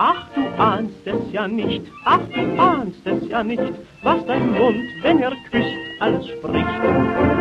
Ach, du ahnst es ja nicht, ach, du ahnst es ja nicht, was dein Mund, wenn er küsst, alles spricht.